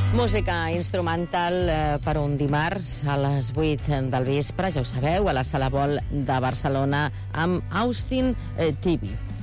Música instrumental per un dimarts a les 8 del vespre, ja ho sabeu, a la Sala Vol de Barcelona amb Austin TV.